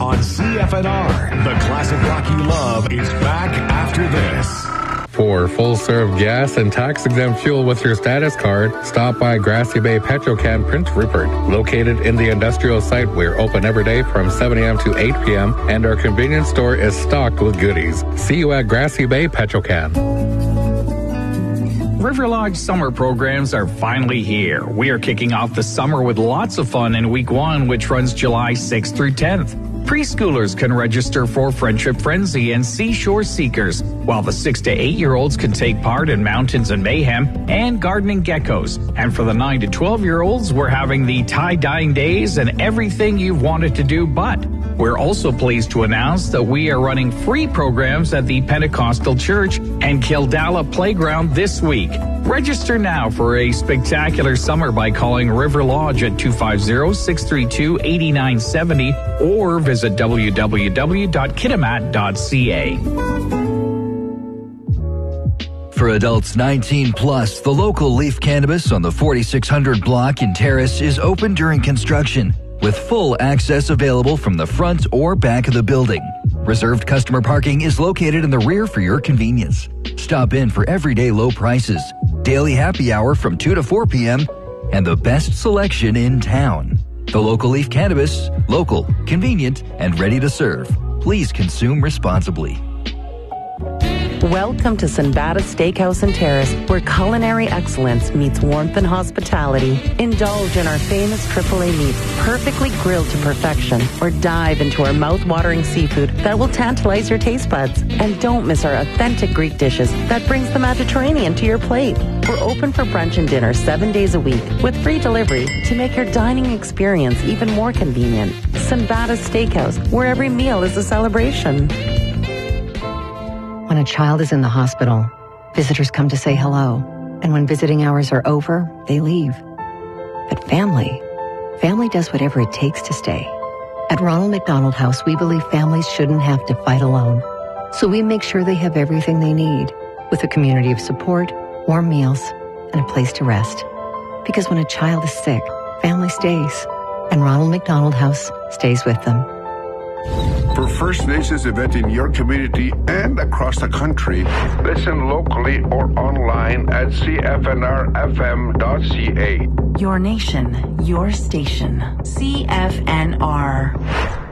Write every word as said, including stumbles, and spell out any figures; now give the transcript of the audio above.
on C F N R. The classic rock you love is back after this. For full-serve gas and tax-exempt fuel with your status card, stop by Grassy Bay Petrochem Prince Rupert. Located in the industrial site, we're open every day from seven a.m. to eight p.m., and our convenience store is stocked with goodies. See you at Grassy Bay Petrochem. River Lodge summer programs are finally here. We are kicking off the summer with lots of fun in week one, which runs July sixth through tenth. Preschoolers can register for Friendship Frenzy and Seashore Seekers, while the six to eight year olds can take part in Mountains and Mayhem and Gardening Geckos. And for the nine to twelve year olds, we're having the tie-dyeing days and everything you've wanted to do but. We're also pleased to announce that we are running free programs at the Pentecostal Church and Kildala Playground this week. Register now for a spectacular summer by calling River Lodge at two five zero, six three two, eight nine seven zero or visit w w w dot kitimat dot c a. For adults nineteen plus, the local Leaf Cannabis on the forty-six hundred block in Terrace is open during construction, with full access available from the front or back of the building. Reserved customer parking is located in the rear for your convenience. Stop in for everyday low prices, daily happy hour from two to four p.m., and the best selection in town. The local Leaf Cannabis, local, convenient, and ready to serve. Please consume responsibly. Welcome to Sinbada Steakhouse and Terrace, where culinary excellence meets warmth and hospitality. Indulge in our famous triple A meats, perfectly grilled to perfection, or dive into our mouth-watering seafood that will tantalize your taste buds. And don't miss our authentic Greek dishes that brings the Mediterranean to your plate. We're open for brunch and dinner seven days a week with free delivery to make your dining experience even more convenient. Sinbada Steakhouse, where every meal is a celebration. When a child is in the hospital, visitors come to say hello. And when visiting hours are over, they leave. But family, family does whatever it takes to stay. At Ronald McDonald House, we believe families shouldn't have to fight alone. So we make sure they have everything they need, with a community of support, warm meals, and a place to rest. Because when a child is sick, family stays. And Ronald McDonald House stays with them. For First Nations event in your community and across the country, listen locally or online at c f n r f m dot c a. Your nation, your station. C F N R.